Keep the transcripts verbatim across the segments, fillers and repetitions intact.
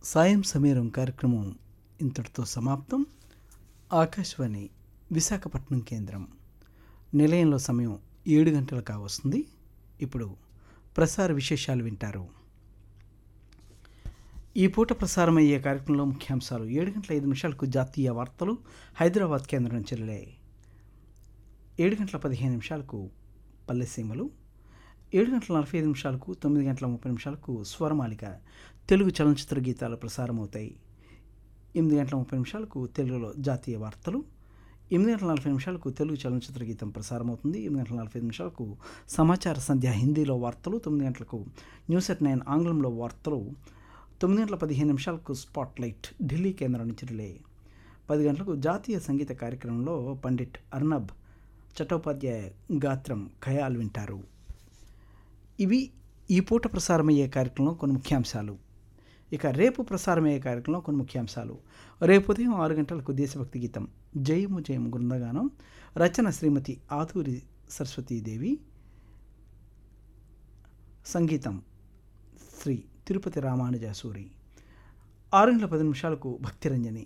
సాయం సమీరం కార్యక్రమం ఇంతటితో సమాప్తం. ఆకాశవాణి విశాఖపట్నం కేంద్రం నిలయంలో సమయం ఏడు గంటలు కావస్తుంది. ఇప్పుడు ప్రసార విశేషాలు వింటారు. ఈ పూట ప్రసారమయ్యే కార్యక్రమంలో ముఖ్యాంశాలు: ఏడు గంటల ఐదు నిమిషాలకు జాతీయ వార్తలు హైదరాబాద్ కేంద్రం నుంచి రిలే. ఏడు గంటల పదిహేను నిమిషాలకు పల్లెసీమలు. ఏడు గంటల నలభై ఐదు నిమిషాలకు తొమ్మిది గంటల ముప్పై నిమిషాలకు స్వరమాలిక తెలుగు చలనచిత్ర గీతాలు ప్రసారమవుతాయి. ఎనిమిది గంటల ముప్పై నిమిషాలకు తెలుగులో జాతీయ వార్తలు. ఎనిమిది గంటల నలభై నిమిషాలకు తెలుగు చలనచిత్ర గీతం ప్రసారమవుతుంది. ఎనిమిది గంటల నలభై ఐదు నిమిషాలకు సమాచార సంధ్య హిందీలో వార్తలు. తొమ్మిది గంటలకు న్యూస్ ఎట్ నైన్ ఆంగ్లంలో వార్తలు. తొమ్మిది గంటల పదిహేను నిమిషాలకు స్పాట్ లైట్ ఢిల్లీ కేంద్రం నుంచి రిలే. పది గంటలకు జాతీయ సంగీత కార్యక్రమంలో పండిట్ అర్నబ్ చట్టోపాధ్యాయ గాత్రం ఖయాల్ వింటారు. ఇవి ఈ పూట ప్రసారమయ్యే కార్యక్రమంలో కొన్ని ముఖ్యాంశాలు. ఇక రేపు ప్రసారమయ్యే కార్యక్రమంలో కొన్ని ముఖ్యాంశాలు: రేపు ఉదయం ఆరు గంటలకు దేశభక్తి గీతం జయము జయము బృందగానం, రచన శ్రీమతి ఆదూరి సరస్వతీదేవి, సంగీతం శ్రీ తిరుపతి రామానుజాసూరి. ఆరు గంటల పది నిమిషాలకు భక్తిరంజని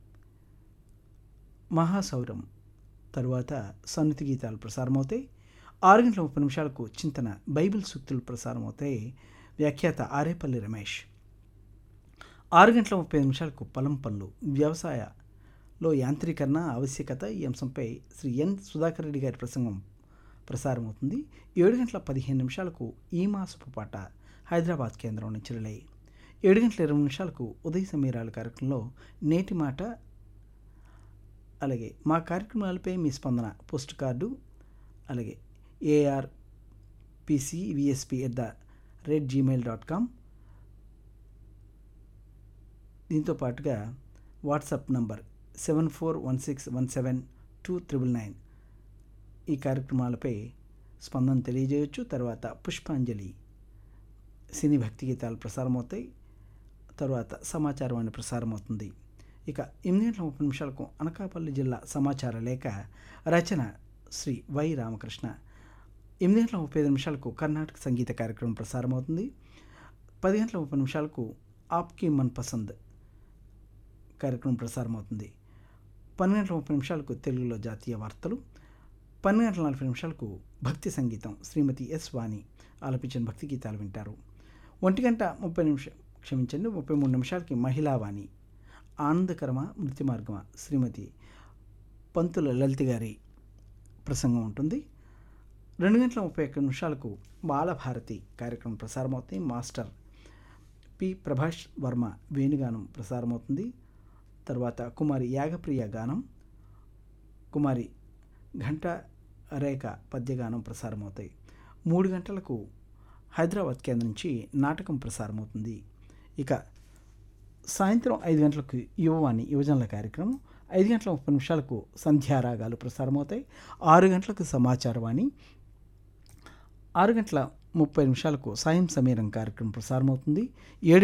మహాసౌరం, తరువాత సన్నిధి గీతాలు ప్రసారమవుతాయి. ఆరు గంటల ముప్పై నిమిషాలకు చింతన బైబిల్ సూక్తులు ప్రసారమవుతాయి. వ్యాఖ్యాత ఆరేపల్లి రమేష్. ఆరు గంటల ముప్పై నిమిషాలకు పొలం పనులు, వ్యవసాయలో యాంత్రీకరణ ఆవశ్యకత, ఈ అంశంపై శ్రీ ఎన్ సుధాకర్ రెడ్డి గారి ప్రసంగం ప్రసారమవుతుంది. ఏడు గంటల పదిహేను నిమిషాలకు ఈ మాసపు పాట హైదరాబాద్ కేంద్రం నుంచి రిలే. ఏడు గంటల ఇరవై నిమిషాలకు ఉదయ సమీరాల కార్యక్రమంలో నేటి మాట, అలాగే మా కార్యక్రమాలపై మీ స్పందన పోస్ట్ కార్డు, అలాగే AR PC VSP at the rate Gmail dot com. దీంతో పాటుగా WhatsApp number seven four one six one seven two triple nine ఈ కార్యక్రమాలపై స్పందన తెలియజేయవచ్చు. తర్వాత పుష్పాంజలి సినీ భక్తి గీతాలు ప్రసారమవుతాయి. తర్వాత సమాచారం అని ప్రసారమవుతుంది. ఇక ఎనిమిది గంటల ముప్పై నిమిషాలకు అనకాపల్లి జిల్లా సమాచార లేఖ, రచన శ్రీ వై రామకృష్ణ. ఎనిమిది గంటల ముప్పై ఐదు నిమిషాలకు కర్ణాటక సంగీత కార్యక్రమం ప్రసారమవుతుంది. పది గంటల ముప్పై నిమిషాలకు ఆప్కి మన్ పసంద్ కార్యక్రమం ప్రసారమవుతుంది. పన్నెండు గంటల ముప్పై నిమిషాలకు తెలుగులో జాతీయ వార్తలు. పన్నెండు గంటల నలభై నిమిషాలకు భక్తి సంగీతం శ్రీమతి ఎస్ వాణి ఆలపించిన భక్తి గీతాలు వింటారు. ఒంటి గంట ముప్పై నిమిషం క్షమించండి ముప్పై మూడు నిమిషాలకి మహిళా వాణి, ఆనందకరమా మృతి మార్గమా శ్రీమతి పంతుల లలిత గారి ప్రసంగం ఉంటుంది. రెండు గంటల ముప్పై ఒక్క నిమిషాలకు బాలభారతి కార్యక్రమం ప్రసారమవుతుంది. మాస్టర్ పి ప్రభాష్ వర్మ వేణుగానం ప్రసారమవుతుంది. తర్వాత కుమారి యాగప్రియ గానం, కుమారి ఘంట రేఖ పద్యగానం ప్రసారమవుతాయి. మూడు గంటలకు హైదరాబాద్ కేంద్రం నుంచి నాటకం ప్రసారమవుతుంది. ఇక సాయంత్రం ఐదు గంటలకు యువవాణి యువజనుల కార్యక్రమం, ఐదు గంటల ముప్పై నిమిషాలకు సంధ్యారాగాలు ప్రసారమవుతాయి. ఆరు గంటలకు సమాచారవాణి, ఆరు గంటల ముప్పై నిమిషాలకు సాయం సమీరం కార్యక్రమం ప్రసారమవుతుంది. ఏడు